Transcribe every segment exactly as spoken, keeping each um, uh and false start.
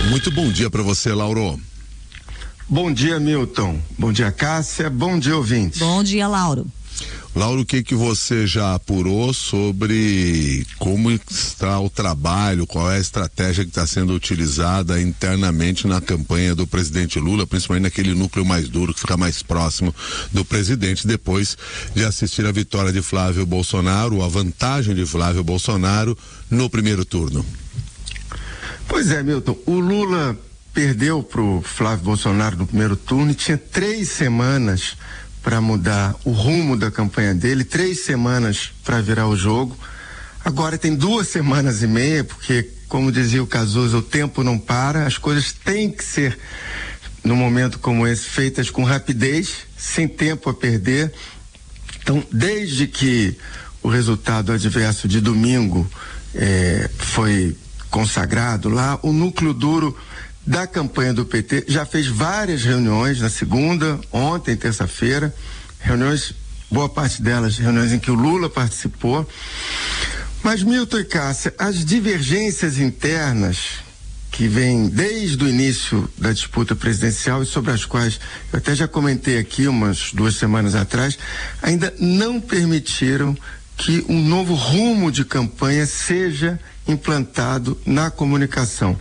Muito bom dia para você, Lauro. Bom dia, Milton. Bom dia, Cássia. Bom dia, ouvintes. Bom dia, Lauro. Lauro, o que que você já apurou sobre como está o trabalho, qual é a estratégia que está sendo utilizada internamente na campanha do presidente Lula, principalmente naquele núcleo mais duro que fica mais próximo do presidente, depois de assistir a vitória de Flávio Bolsonaro, a vantagem de Flávio Bolsonaro no primeiro turno? Pois é, Milton, o Lula perdeu pro Flávio Bolsonaro no primeiro turno e tinha três semanas para mudar o rumo da campanha dele, três semanas para virar o jogo. Agora tem duas semanas e meia, porque, como dizia o Cazuza, o tempo não para, as coisas têm que ser, num momento como esse, feitas com rapidez, sem tempo a perder. Então, desde que o resultado adverso de domingo eh, foi consagrado lá, o núcleo duro da campanha do P T já fez várias reuniões na segunda, ontem, terça-feira, reuniões, boa parte delas, reuniões em que o Lula participou. Mas, Milton e Cássia, as divergências internas que vêm desde o início da disputa presidencial e sobre as quais eu até já comentei aqui umas duas semanas atrás, ainda não permitiram que um novo rumo de campanha seja implantado na comunicação.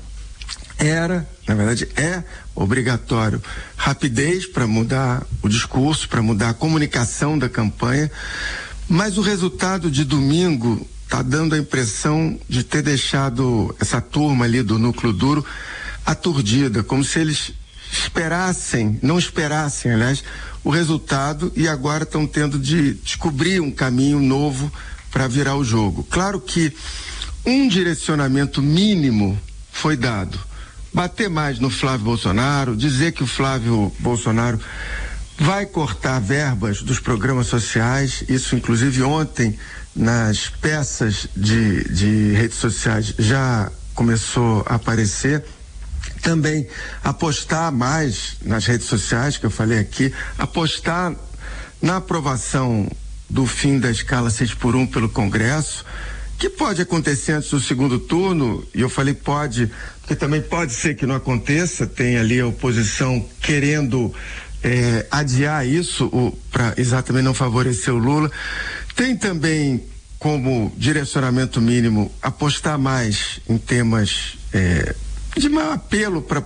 Era, na verdade, é obrigatório rapidez para mudar o discurso, para mudar a comunicação da campanha, mas o resultado de domingo está dando a impressão de ter deixado essa turma ali do núcleo duro aturdida, como se eles esperassem, não esperassem, aliás, o resultado e agora estão tendo de descobrir um caminho novo para virar o jogo. Claro que um direcionamento mínimo foi dado. Bater mais no Flávio Bolsonaro, dizer que o Flávio Bolsonaro vai cortar verbas dos programas sociais, isso inclusive ontem nas peças de, de redes sociais já começou a aparecer. Também apostar mais nas redes sociais, que eu falei aqui, apostar na aprovação do fim da escala seis por um pelo Congresso, que pode acontecer antes do segundo turno, e eu falei pode, porque também pode ser que não aconteça, tem ali a oposição querendo eh, adiar isso para exatamente não favorecer o Lula. Tem também como direcionamento mínimo apostar mais em temas eh, de maior apelo para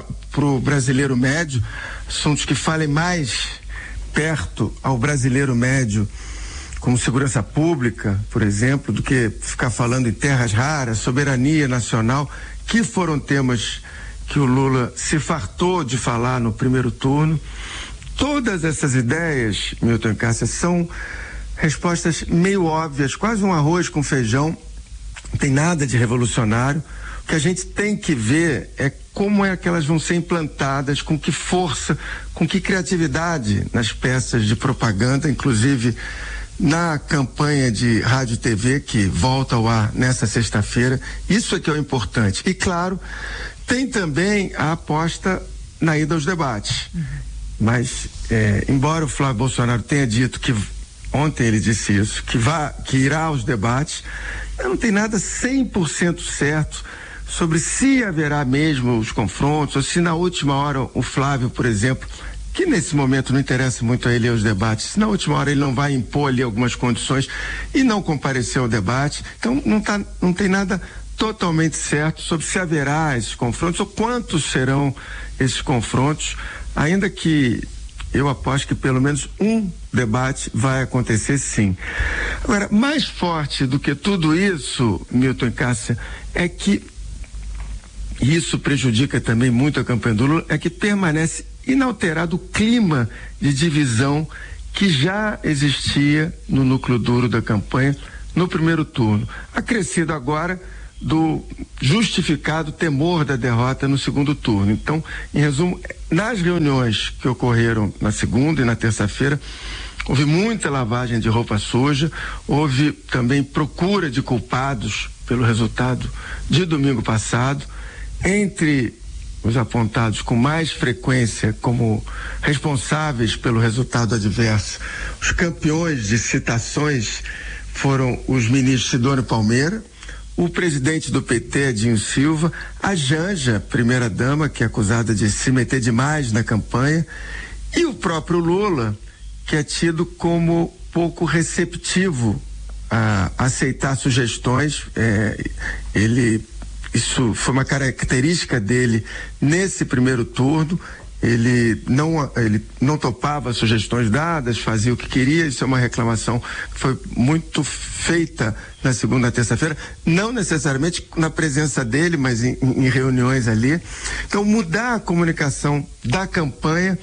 o brasileiro médio, assuntos que falem mais perto ao brasileiro médio, como segurança pública, por exemplo, do que ficar falando em terras raras, soberania nacional, que foram temas que o Lula se fartou de falar no primeiro turno. Todas essas ideias, Milton e Cássia, são respostas meio óbvias, quase um arroz com feijão, não tem nada de revolucionário. O que a gente tem que ver é como é que elas vão ser implantadas, com que força, com que criatividade nas peças de propaganda, inclusive na campanha de rádio e T V que volta ao ar nessa sexta-feira. Isso é que é o importante. E claro, tem também a aposta na ida aos debates. Uhum. Mas, é, embora o Flávio Bolsonaro tenha dito que, ontem ele disse isso, que, vá, que irá aos debates, não tem nada cem por cento certo sobre se haverá mesmo os confrontos, ou se na última hora o Flávio, por exemplo, que nesse momento não interessa muito a ele aos debates, se na última hora ele não vai impor ali algumas condições e não comparecer ao debate, então não, tá, não tem nada totalmente certo sobre se haverá esses confrontos ou quantos serão esses confrontos, ainda que eu aposto que pelo menos um debate vai acontecer sim. Agora, mais forte do que tudo isso, Milton e Cássia, é que e isso prejudica também muito a campanha do Lula, é que permanece inalterado o clima de divisão que já existia no núcleo duro da campanha no primeiro turno, acrescido agora do justificado temor da derrota no segundo turno. Então, em resumo, nas reuniões que ocorreram na segunda e na terça-feira, houve muita lavagem de roupa suja, houve também procura de culpados pelo resultado de domingo passado. Entre os apontados com mais frequência como responsáveis pelo resultado adverso, os campeões de citações foram os ministros Sidônio Palmeira, o presidente do P T, Edinho Silva, a Janja, primeira-dama, que é acusada de se meter demais na campanha, e o próprio Lula, que é tido como pouco receptivo a aceitar sugestões. É, ele, isso foi uma característica dele nesse primeiro turno. Ele não, ele não topava sugestões dadas, fazia o que queria. Isso é uma reclamação que foi muito feita na segunda e terça-feira, não necessariamente na presença dele, mas em, em reuniões ali. Então, mudar a comunicação da campanha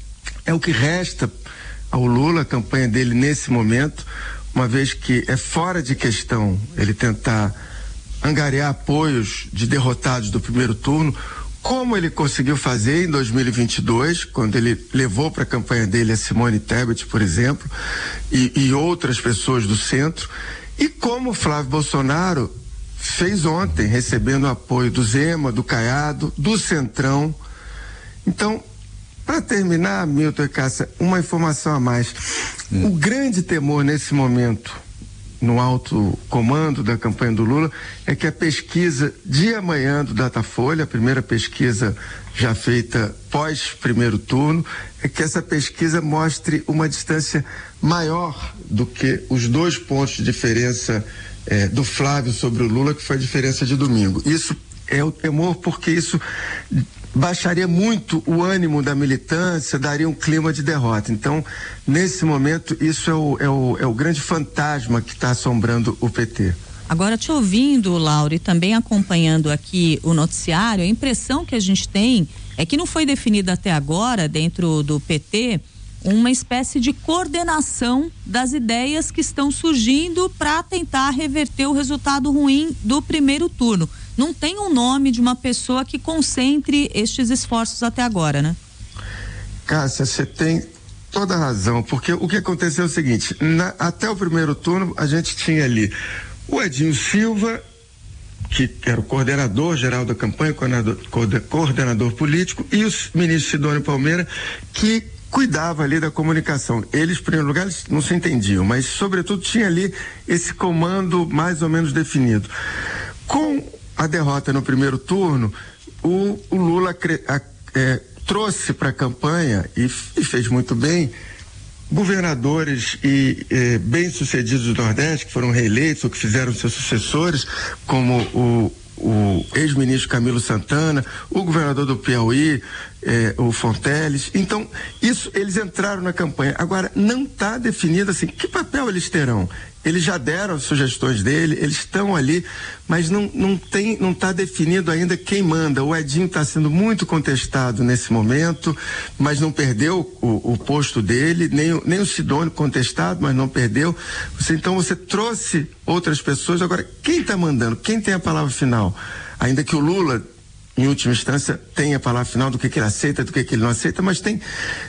é o que resta ao Lula, a campanha dele nesse momento, uma vez que é fora de questão ele tentar angariar apoios de derrotados do primeiro turno, como ele conseguiu fazer em dois mil e vinte e dois, quando ele levou para a campanha dele a Simone Tebet, por exemplo, e, e outras pessoas do centro, e como o Flávio Bolsonaro fez ontem, recebendo o apoio do Zema, do Caiado, do Centrão. Então, para terminar, Milton e Cássia, uma informação a mais. Hum. O grande temor nesse momento, no alto comando da campanha do Lula, é que a pesquisa de amanhã do Datafolha, a primeira pesquisa já feita pós primeiro turno, é que essa pesquisa mostre uma distância maior do que os dois pontos de diferença eh, do Flávio sobre o Lula, que foi a diferença de domingo. Isso é o temor porque isso baixaria muito o ânimo da militância, daria um clima de derrota. Então, nesse momento, isso é o, é o, é o grande fantasma que está assombrando o P T. Agora, te ouvindo, Laura, e também acompanhando aqui o noticiário, a impressão que a gente tem é que não foi definida até agora, dentro do P T, uma espécie de coordenação das ideias que estão surgindo para tentar reverter o resultado ruim do primeiro turno. Não tem um nome de uma pessoa que concentre estes esforços até agora, né? Cássia, você tem toda a razão, porque o que aconteceu é o seguinte, na, até o primeiro turno a gente tinha ali o Edinho Silva, que era o coordenador geral da campanha, coordenador, coordenador político, e o ministro Sidônio Palmeira, que cuidava ali da comunicação. Eles, em primeiro lugar, eles não se entendiam, mas sobretudo tinha ali esse comando mais ou menos definido. Com a derrota no primeiro turno, o, o Lula a, é, trouxe para a campanha, e, e fez muito bem, governadores e eh, bem-sucedidos do Nordeste, que foram reeleitos ou que fizeram seus sucessores, como o, o ex-ministro Camilo Santana, o governador do Piauí, eh, o Fonteles. Então, isso, eles entraram na campanha. Agora, não está definido assim, que papel eles terão? Eles já deram as sugestões dele, eles estão ali, mas não, não tem, não está definido ainda quem manda. O Edinho está sendo muito contestado nesse momento, mas não perdeu o, o posto dele, nem, o, nem o Sidônio contestado, mas não perdeu. Você, então você trouxe outras pessoas. Agora, quem está mandando? Quem tem a palavra final? Ainda que o Lula, em última instância, tenha a palavra final do que, que ele aceita, do que, que ele não aceita, mas tem,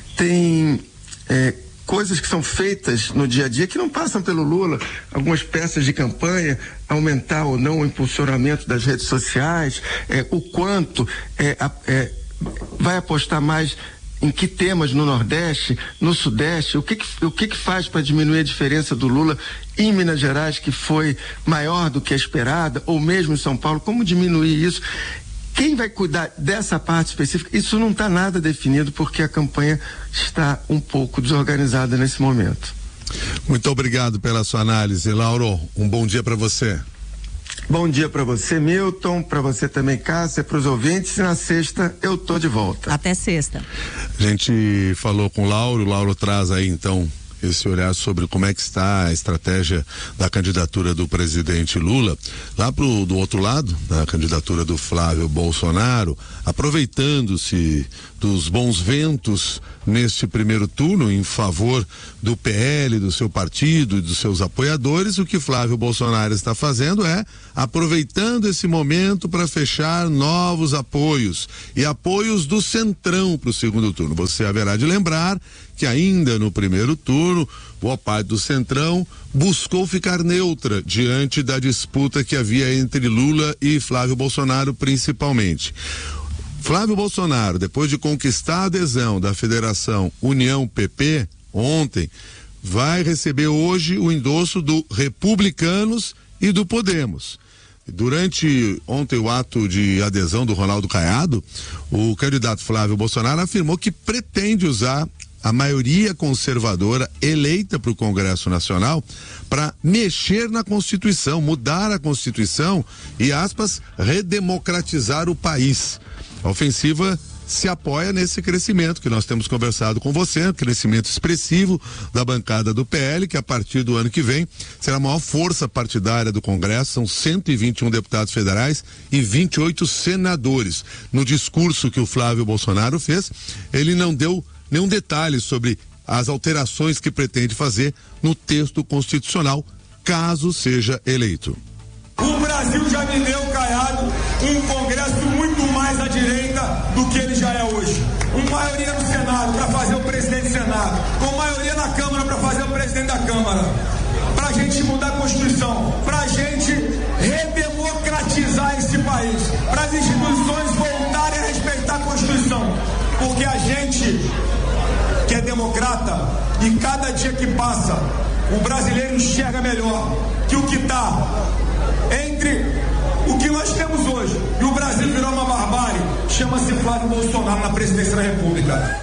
tem é, coisas que são feitas no dia a dia que não passam pelo Lula, algumas peças de campanha, aumentar ou não o impulsionamento das redes sociais, é, o quanto é, é, vai apostar mais em que temas no Nordeste, no Sudeste, o que que, o que, que faz para diminuir a diferença do Lula em Minas Gerais, que foi maior do que a esperada, ou mesmo em São Paulo, como diminuir isso? Quem vai cuidar dessa parte específica? Isso não está nada definido porque a campanha está um pouco desorganizada nesse momento. Muito obrigado pela sua análise, Lauro. Um bom dia para você. Bom dia para você, Milton, para você também, Cássia, para os ouvintes. E na sexta eu tô de volta. Até sexta. A gente falou com o Lauro, o Lauro traz aí então esse olhar sobre como é que está a estratégia da candidatura do presidente Lula. Lá pro do outro lado, da candidatura do Flávio Bolsonaro, aproveitando-se dos bons ventos neste primeiro turno em favor do P L, do seu partido e dos seus apoiadores, o que Flávio Bolsonaro está fazendo é aproveitando esse momento para fechar novos apoios e apoios do Centrão para o segundo turno. Você haverá de lembrar que ainda no primeiro turno, boa parte do Centrão buscou ficar neutra diante da disputa que havia entre Lula e Flávio Bolsonaro, principalmente. Flávio Bolsonaro, depois de conquistar a adesão da Federação União P P, ontem, vai receber hoje o endosso do Republicanos e do Podemos. Durante ontem o ato de adesão do Ronaldo Caiado, o candidato Flávio Bolsonaro afirmou que pretende usar a maioria conservadora eleita para o Congresso Nacional para mexer na Constituição, mudar a Constituição e, aspas, redemocratizar o país. A ofensiva se apoia nesse crescimento que nós temos conversado com você, um crescimento expressivo da bancada do P L, que a partir do ano que vem será a maior força partidária do Congresso, são cento e vinte e um deputados federais e vinte e oito senadores. No discurso que o Flávio Bolsonaro fez, ele não deu nenhum detalhe sobre as alterações que pretende fazer no texto constitucional, caso seja eleito. O Brasil já me deu, Caiado, um Congresso muito mais à direita do que ele já é hoje. Com maioria no Senado para fazer o presidente do Senado, com maioria na Câmara para fazer o presidente da Câmara. Para a gente mudar a Constituição, para a gente redemocratizar esse país, para as instituições voltarem a respeitar a Constituição. Porque a gente que é democrata e cada dia que passa o brasileiro enxerga melhor que o que está entre o que nós temos hoje e o Brasil virou uma barbárie, chama-se Flávio Bolsonaro na presidência da República.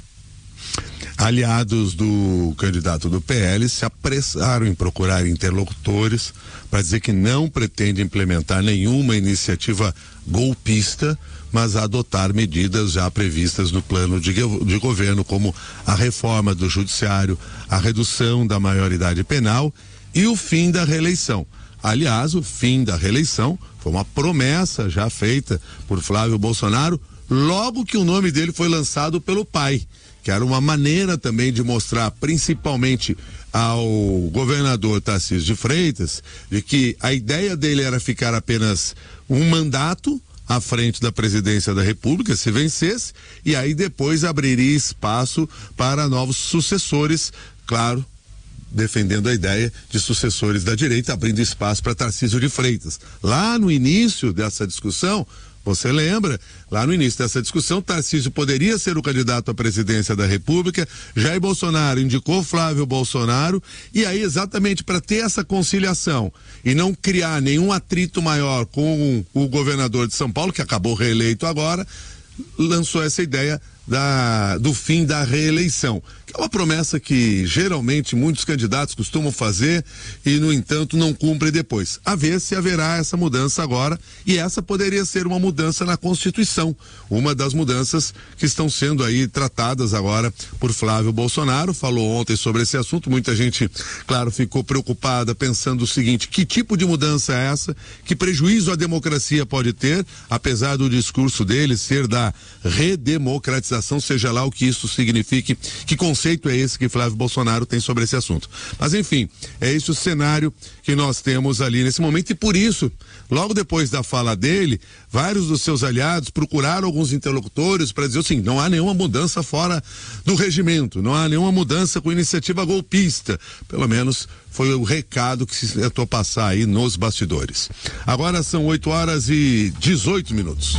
Aliados do candidato do P L se apressaram em procurar interlocutores para dizer que não pretende implementar nenhuma iniciativa golpista, mas adotar medidas já previstas no plano de, de governo, como a reforma do judiciário, a redução da maioridade penal e o fim da reeleição. Aliás, o fim da reeleição foi uma promessa já feita por Flávio Bolsonaro logo que o nome dele foi lançado pelo pai, que era uma maneira também de mostrar, principalmente ao governador Tarcísio de Freitas, de que a ideia dele era ficar apenas um mandato à frente da presidência da República, se vencesse, e aí depois abriria espaço para novos sucessores, claro, defendendo a ideia de sucessores da direita, abrindo espaço para Tarcísio de Freitas. Lá no início dessa discussão, você lembra, lá no início dessa discussão, Tarcísio poderia ser o candidato à presidência da República, Jair Bolsonaro indicou Flávio Bolsonaro, e aí exatamente para ter essa conciliação e não criar nenhum atrito maior com o governador de São Paulo, que acabou reeleito agora, lançou essa ideia da, do fim da reeleição, que é uma promessa que geralmente muitos candidatos costumam fazer e, no entanto, não cumpre depois. A ver se haverá essa mudança agora, e essa poderia ser uma mudança na Constituição, uma das mudanças que estão sendo aí tratadas agora por Flávio Bolsonaro. Falou ontem sobre esse assunto, muita gente, claro, ficou preocupada pensando o seguinte: que tipo de mudança é essa? Que prejuízo a democracia pode ter, apesar do discurso dele ser da redemocratização, seja lá o que isso signifique, que conceito é esse que Flávio Bolsonaro tem sobre esse assunto. Mas enfim, é esse o cenário que nós temos ali nesse momento, e por isso, logo depois da fala dele, vários dos seus aliados procuraram alguns interlocutores para dizer assim: não há nenhuma mudança fora do regimento, não há nenhuma mudança com iniciativa golpista. Pelo menos foi o recado que se tentou passar aí nos bastidores. Agora são oito horas e dezoito minutos.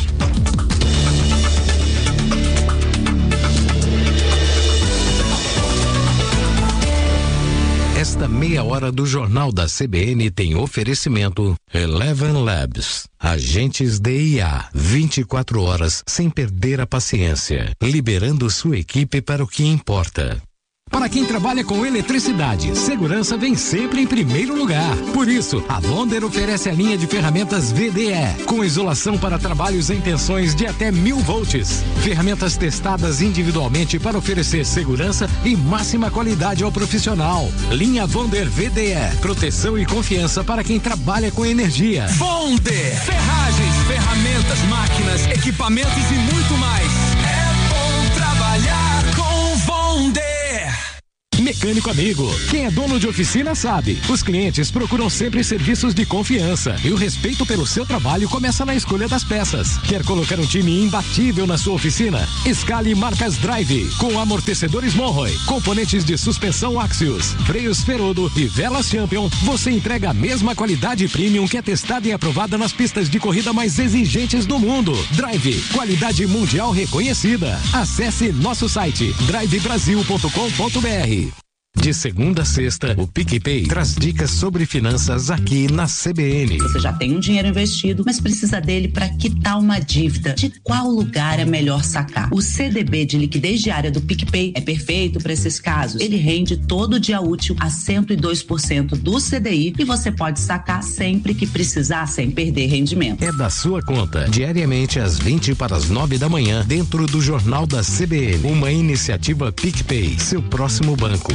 Esta meia hora do Jornal da C B N tem oferecimento Eleven Labs, agentes de I A, vinte e quatro horas sem perder a paciência, liberando sua equipe para o que importa. Para quem trabalha com eletricidade, segurança vem sempre em primeiro lugar. Por isso, a Wonder oferece a linha de ferramentas V D E, com isolação para trabalhos em tensões de até mil volts. Ferramentas testadas individualmente para oferecer segurança e máxima qualidade ao profissional. Linha Wonder V D E, proteção e confiança para quem trabalha com energia. Wonder, ferragens, ferramentas, máquinas, equipamentos e muito mais. É bom trabalhar com Wonder. Mecânico amigo, quem é dono de oficina sabe, os clientes procuram sempre serviços de confiança e o respeito pelo seu trabalho começa na escolha das peças. Quer colocar um time imbatível na sua oficina? Escale marcas Drive, com amortecedores Monroe, componentes de suspensão Axios, freios Ferodo e velas Champion. Você entrega a mesma qualidade premium que é testada e aprovada nas pistas de corrida mais exigentes do mundo. Drive, qualidade mundial reconhecida. Acesse nosso site drive brasil ponto com ponto br. De segunda a sexta, o PicPay traz dicas sobre finanças aqui na C B N. Você já tem um dinheiro investido, mas precisa dele para quitar uma dívida. De qual lugar é melhor sacar? O C D B de liquidez diária do PicPay é perfeito para esses casos. Ele rende todo dia útil a cento e dois por cento do C D I e você pode sacar sempre que precisar sem perder rendimento. É da sua conta, diariamente às vinte para as nove da manhã, dentro do Jornal da C B N. Uma iniciativa PicPay, seu próximo banco.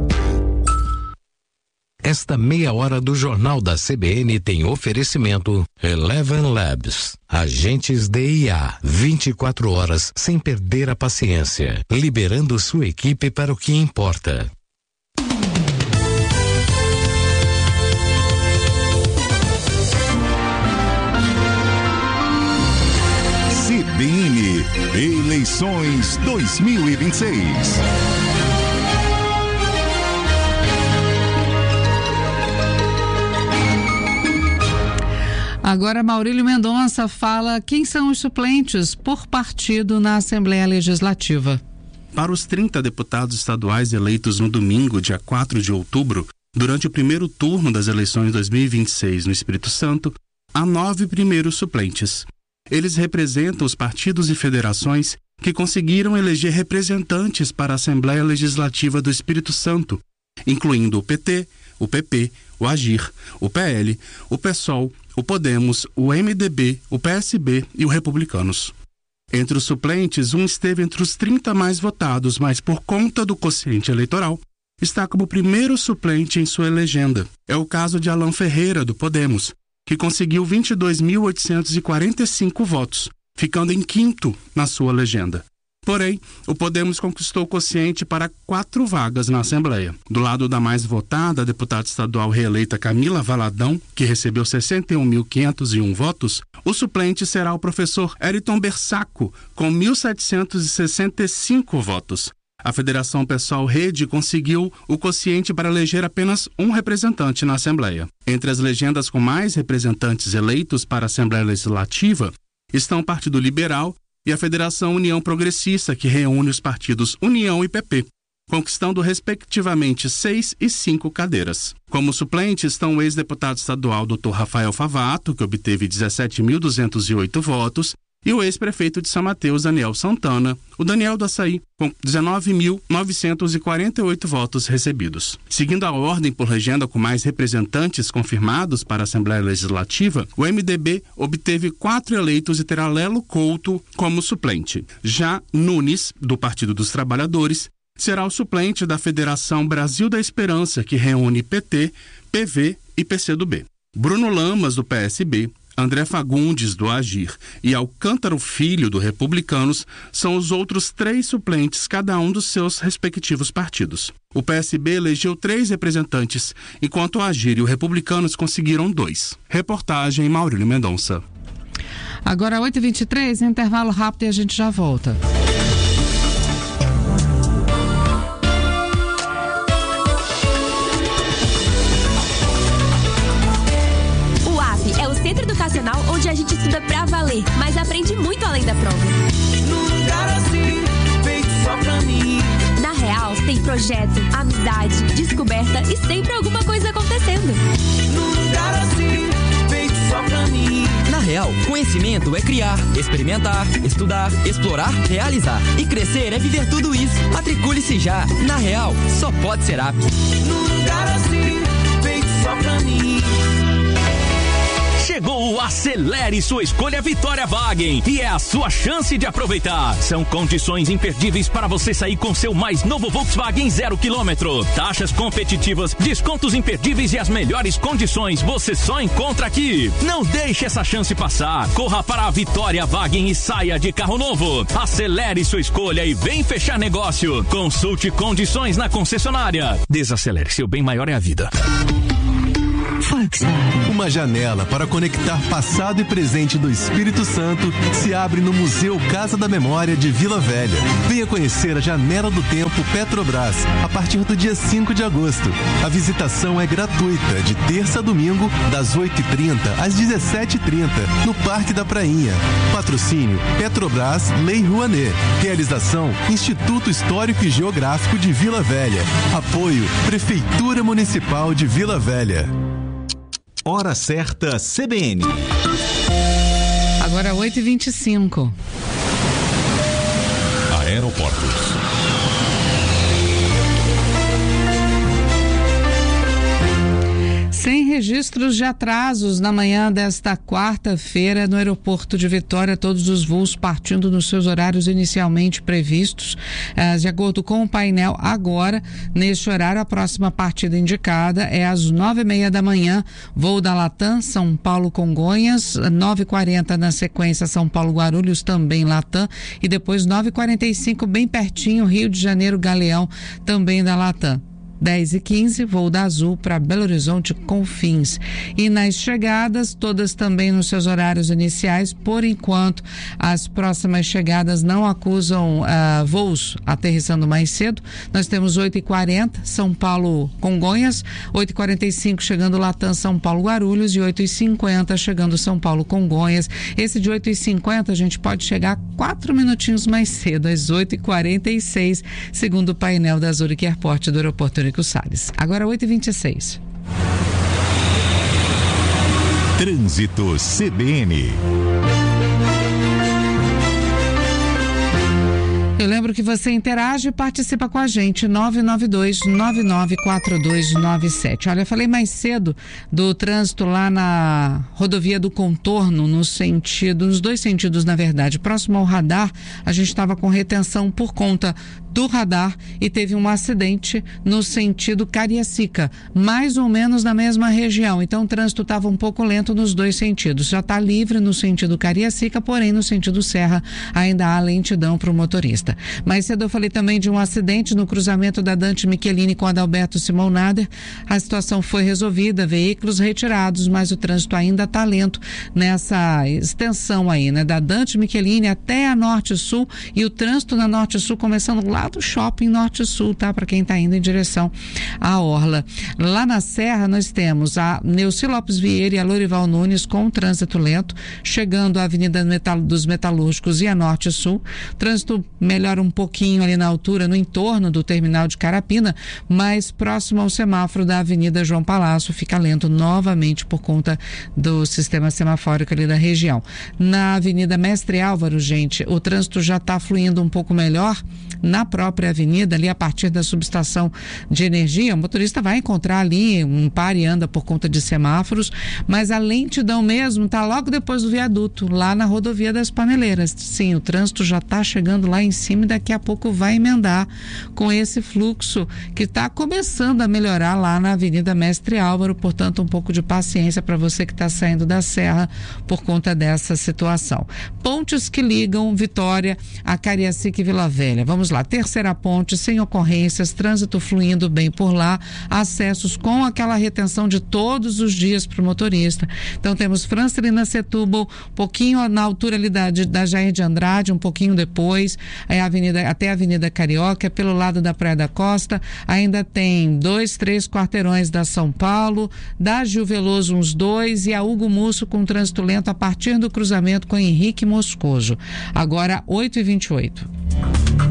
Esta meia hora do Jornal da C B N tem oferecimento Eleven Labs. Agentes D I A, vinte e quatro horas sem perder a paciência, liberando sua equipe para o que importa. C B N Eleições dois mil e vinte e seis. Agora, Maurílio Mendonça fala quem são os suplentes por partido na Assembleia Legislativa. Para os trinta deputados estaduais eleitos no domingo, dia quatro de outubro, durante o primeiro turno das eleições dois mil e vinte e seis no Espírito Santo, há nove primeiros suplentes. Eles representam os partidos e federações que conseguiram eleger representantes para a Assembleia Legislativa do Espírito Santo, incluindo o P T, o P P, o Agir, o P L, o PSOL, o Podemos, o M D B, o P S B e o Republicanos. Entre os suplentes, um esteve entre os trinta mais votados, mas por conta do quociente eleitoral, está como primeiro suplente em sua legenda. É o caso de Alan Ferreira, do Podemos, que conseguiu vinte e dois mil oitocentos e quarenta e cinco votos, ficando em quinto na sua legenda. Porém, o Podemos conquistou o quociente para quatro vagas na Assembleia. Do lado da mais votada, a deputada estadual reeleita Camila Valadão, que recebeu sessenta e um mil quinhentos e um votos, o suplente será o professor Eriton Bersaco, com mil setecentos e sessenta e cinco votos. A Federação Pessoal Rede conseguiu o quociente para eleger apenas um representante na Assembleia. Entre as legendas com mais representantes eleitos para a Assembleia Legislativa estão o Partido Liberal e a Federação União Progressista, que reúne os partidos União e P P, conquistando respectivamente seis e cinco cadeiras. Como suplente estão o ex-deputado estadual doutor Rafael Favato, que obteve dezessete mil duzentos e oito votos, e o ex-prefeito de São Mateus, Daniel Santana, o Daniel do Açaí, com dezenove mil novecentos e quarenta e oito votos recebidos. Seguindo a ordem por legenda com mais representantes confirmados para a Assembleia Legislativa, o M D B obteve quatro eleitos e terá Lelo Couto como suplente. Já Nunes, do Partido dos Trabalhadores, será o suplente da Federação Brasil da Esperança, que reúne P T, P V e P C do B. Bruno Lamas, do P S B, André Fagundes, do Agir, e Alcântara Filho, do Republicanos, são os outros três suplentes, cada um dos seus respectivos partidos. O P S B elegeu três representantes, enquanto o Agir e o Republicanos conseguiram dois. Reportagem Maurílio Mendonça. Agora oito e vinte e três, intervalo rápido e a gente já volta. Centro Educacional, onde a gente estuda pra valer, mas aprende muito além da prova. Num lugar assim, feito só pra mim. Na Real, tem projeto, amizade, descoberta e sempre alguma coisa acontecendo. Num lugar assim, feito só pra mim. Na Real, conhecimento é criar, experimentar, estudar, explorar, realizar. E crescer é viver tudo isso. Matricule-se já. Na Real, só pode ser apto. Num lugar assim, feito só pra mim. Chegou o Acelere Sua Escolha Vitória Wagen e é a sua chance de aproveitar. São condições imperdíveis para você sair com seu mais novo Volkswagen zero quilômetro. Taxas competitivas, descontos imperdíveis e as melhores condições você só encontra aqui. Não deixe essa chance passar. Corra para a Vitória Wagen e saia de carro novo. Acelere sua escolha e vem fechar negócio. Consulte condições na concessionária. Desacelere, seu bem maior é a vida. Volkswagen. Uma janela para conectar passado e presente do Espírito Santo se abre no Museu Casa da Memória de Vila Velha. Venha conhecer a Janela do Tempo Petrobras a partir do dia cinco de agosto. A visitação é gratuita de terça a domingo, das oito e trinta às dezessete e trinta, no Parque da Prainha. Patrocínio Petrobras Lei Rouanet. Realização Instituto Histórico e Geográfico de Vila Velha. Apoio Prefeitura Municipal de Vila Velha. Hora certa C B N. Agora oito e vinte e cinco. Aeroportos. Sem registros de atrasos na manhã desta quarta-feira no aeroporto de Vitória, todos os voos partindo nos seus horários inicialmente previstos. Eh, de acordo com o painel, agora, neste horário, a próxima partida indicada é às nove e meia da manhã, voo da Latam, São Paulo Congonhas, nove e quarenta na sequência, São Paulo Guarulhos, também Latam, e depois nove e quarenta e cinco, bem pertinho, Rio de Janeiro Galeão, também da Latam. dez e quinze, voo da Azul para Belo Horizonte Confins. E nas chegadas, todas também nos seus horários iniciais. Por enquanto, as próximas chegadas não acusam uh, voos aterrissando mais cedo. Nós temos oito e quarenta, São Paulo Congonhas, oito e quarenta e cinco chegando Latam, São Paulo Guarulhos, e oito e cinquenta chegando São Paulo Congonhas. Esse de oito e cinquenta a gente pode chegar quatro minutinhos mais cedo, às oito e quarenta e seis, segundo o painel da Zurich Airport do aeroporto Salles. Agora oito e vinte e seis. Trânsito C B N. Eu lembro que você interage e participa com a gente, nove nove dois, nove nove quatro dois nove sete. Olha, eu falei mais cedo do trânsito lá na rodovia do Contorno, no sentido, nos dois sentidos, na verdade. Próximo ao radar, a gente estava com retenção por conta do radar e teve um acidente no sentido Cariacica, mais ou menos na mesma região. Então o trânsito estava um pouco lento nos dois sentidos. Já está livre no sentido Cariacica, porém no sentido Serra ainda há lentidão para o motorista. Mais cedo eu falei também de um acidente no cruzamento da Dante Michelini com Adalberto Simão Nader. A situação foi resolvida, veículos retirados, mas o trânsito ainda está lento nessa extensão aí, né? Da Dante Michelini até a Norte-Sul, e o trânsito na Norte-Sul começando lá do shopping Norte-Sul, tá? Para quem está indo em direção à Orla. Lá na Serra nós temos a Neuci Lopes Vieira e a Lorival Nunes com trânsito lento, chegando à Avenida Metal, dos Metalúrgicos e a Norte-Sul. Trânsito melhora um pouquinho ali na altura, no entorno do terminal de Carapina, mas próximo ao semáforo da Avenida João Palácio fica lento novamente por conta do sistema semafórico ali da região. Na Avenida Mestre Álvaro, gente, o trânsito já está fluindo um pouco melhor na própria avenida, ali a partir da subestação de energia. O motorista vai encontrar ali um par e anda por conta de semáforos, mas a lentidão mesmo está logo depois do viaduto, lá na rodovia das Paneleiras. Sim, o trânsito já está chegando lá em cima e daqui a pouco vai emendar com esse fluxo que está começando a melhorar lá na Avenida Mestre Álvaro. Portanto, um pouco de paciência para você que está saindo da Serra por conta dessa situação. Pontes que ligam Vitória a Cariacica e Vila Velha. Vamos lá, terceira ponte, sem ocorrências, trânsito fluindo bem por lá, acessos com aquela retenção de todos os dias para o motorista. Então temos Francelina Setúbal, um pouquinho na altura ali da, da Jair de Andrade, um pouquinho depois, é a avenida, até a Avenida Carioca, pelo lado da Praia da Costa, ainda tem dois, três quarteirões da São Paulo, da Gil Veloso uns dois, e a Hugo Musso com trânsito lento a partir do cruzamento com Henrique Moscoso. Agora oito e vinte e oito.